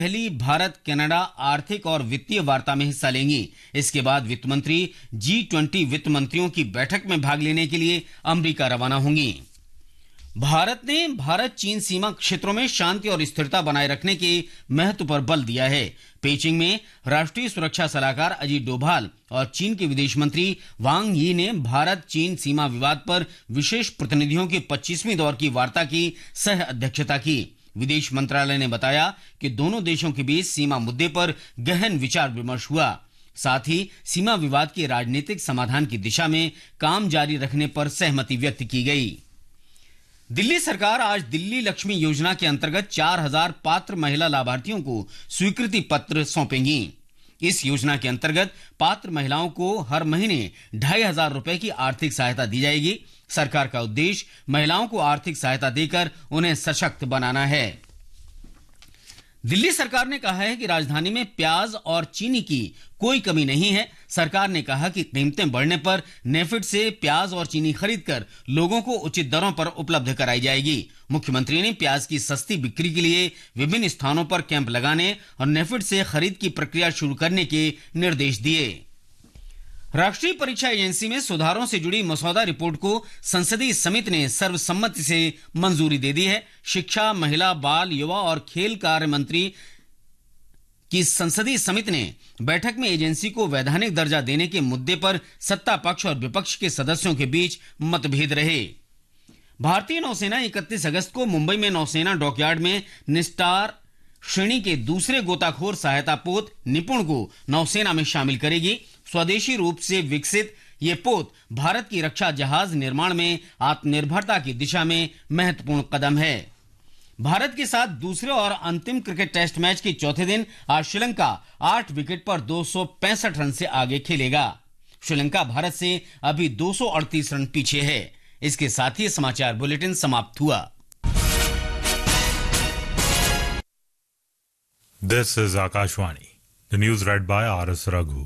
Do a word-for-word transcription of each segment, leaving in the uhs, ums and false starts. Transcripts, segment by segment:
पहली भारत कनाडा आर्थिक और वित्तीय वार्ता में हिस्सा लेंगी। इसके बाद वित्त मंत्री जी ट्वेंटी वित्त मंत्रियों की बैठक में भाग लेने के लिए अमेरिका रवाना होंगी। भारत ने भारत चीन सीमा क्षेत्रों में शांति और स्थिरता बनाए रखने के महत्व पर बल दिया है। पेचिंग में राष्ट्रीय सुरक्षा सलाहकार अजीत डोभाल और चीन के विदेश मंत्री वांग यी ने भारत चीन सीमा विवाद पर विशेष प्रतिनिधियों की पच्चीसवीं दौर की वार्ता की सह अध्यक्षता की। विदेश मंत्रालय ने बताया कि दोनों देशों के बीच सीमा मुद्दे पर गहन विचार विमर्श हुआ। साथ ही सीमा विवाद के राजनीतिक समाधान की दिशा में काम जारी रखने पर सहमति व्यक्त की गई। दिल्ली सरकार आज दिल्ली लक्ष्मी योजना के अंतर्गत चार हजार पात्र महिला लाभार्थियों को स्वीकृति पत्र सौंपेंगी। इस योजना के अंतर्गत पात्र महिलाओं को हर महीने ढाई हजार रुपए की आर्थिक सहायता दी जाएगी। सरकार का उद्देश्य महिलाओं को आर्थिक सहायता देकर उन्हें सशक्त बनाना है। दिल्ली सरकार ने कहा है कि राजधानी में प्याज और चीनी की कोई कमी नहीं है। सरकार ने कहा कि कीमतें बढ़ने पर नेफेड से प्याज और चीनी खरीदकर लोगों को उचित दरों पर उपलब्ध कराई जाएगी। मुख्यमंत्री ने प्याज की सस्ती बिक्री के लिए विभिन्न स्थानों पर कैंप लगाने और नेफेड से खरीद की प्रक्रिया शुरू करने के निर्देश दिए। राष्ट्रीय परीक्षा एजेंसी में सुधारों से जुड़ी मसौदा रिपोर्ट को संसदीय समिति ने सर्वसम्मति से मंजूरी दे दी है। शिक्षा, महिला, बाल, युवा और खेल कार्य मंत्री की संसदीय समिति ने बैठक में एजेंसी को वैधानिक दर्जा देने के मुद्दे पर सत्ता पक्ष और विपक्ष के सदस्यों के बीच मतभेद रहे। भारतीय नौसेना इकतीस अगस्त को मुंबई में नौसेना डॉकयार्ड में निस्टार श्रेणी के दूसरे गोताखोर सहायता पोत निपुण को नौसेना में शामिल करेगी। स्वदेशी रूप से विकसित ये पोत भारत की रक्षा जहाज निर्माण में आत्मनिर्भरता की दिशा में महत्वपूर्ण कदम है। भारत के साथ दूसरे और अंतिम क्रिकेट टेस्ट मैच के चौथे दिन आज श्रीलंका आठ विकेट पर दो सौ पैंसठ रन से आगे खेलेगा। श्रीलंका भारत से अभी दो सौ अड़तीस रन पीछे है। इसके साथ ही समाचार बुलेटिन समाप्त हुआ। This is Akashwani. The news read by R S Raghu.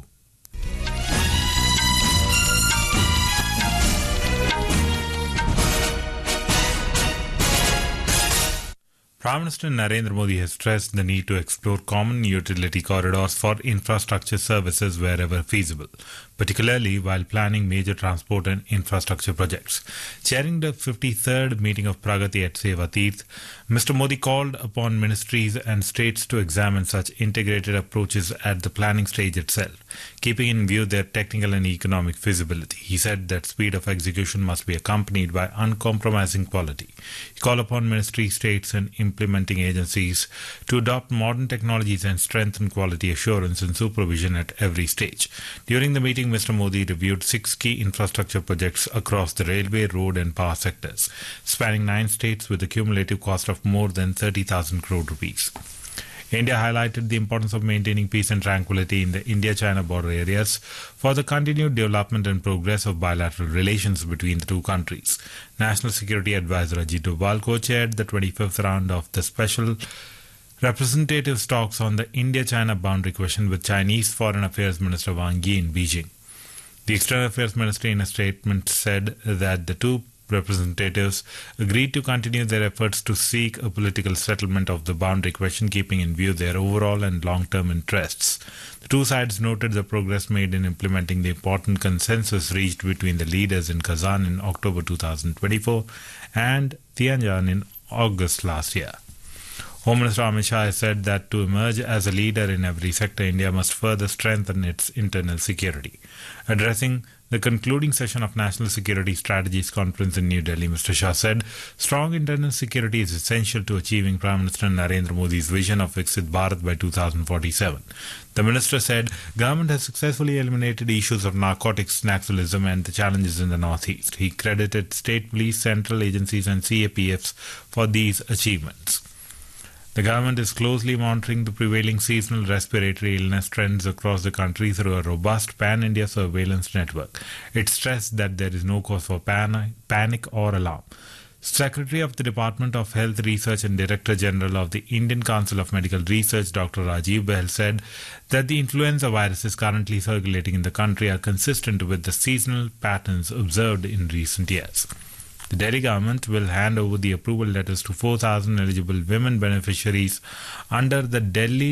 Prime Minister Narendra Modi has stressed the need to explore common utility corridors for infrastructure services wherever feasible, particularly while planning major transport and infrastructure projects. Chairing the fifty-third meeting of Pragati at Seva Tirth, Mister Modi called upon ministries and states to examine such integrated approaches at the planning stage itself, keeping in view their technical and economic feasibility. He said that speed of execution must be accompanied by uncompromising quality. He called upon ministries, states and implementing agencies to adopt modern technologies and strengthen quality assurance and supervision at every stage. During the meeting, Mister Modi reviewed six key infrastructure projects across the railway, road and power sectors, spanning nine states with a cumulative cost of more than thirty thousand crore rupees. India highlighted the importance of maintaining peace and tranquility in the India-China border areas for the continued development and progress of bilateral relations between the two countries. National Security Advisor Ajit Doval co-chaired the twenty-fifth round of the special representative talks on the India-China boundary question with Chinese Foreign Affairs Minister Wang Yi in Beijing. The External Affairs Ministry in a statement said that the two representatives agreed to continue their efforts to seek a political settlement of the boundary question, keeping in view their overall and long-term interests. The two sides noted the progress made in implementing the important consensus reached between the leaders in Kazan in October two thousand twenty-four and Tianjin in August last year. Home Minister Amit Shah has said that to emerge as a leader in every sector, India must further strengthen its internal security. Addressing the concluding session of National Security Strategies Conference in New Delhi, Mister Shah said strong internal security is essential to achieving Prime Minister Narendra Modi's vision of Viksit Bharat by two thousand forty-seven. The minister said government has successfully eliminated issues of narcotics, naxalism and the challenges in the northeast. He credited state police, central agencies and C A P Fs for these achievements. The government is closely monitoring the prevailing seasonal respiratory illness trends across the country through a robust pan-India surveillance network. It stressed that there is no cause for pan- panic or alarm. Secretary of the Department of Health Research and Director General of the Indian Council of Medical Research, Doctor Rajiv Bahl, said that the influenza viruses currently circulating in the country are consistent with the seasonal patterns observed in recent years. The Delhi government will hand over the approval letters to four thousand eligible women beneficiaries under the Delhi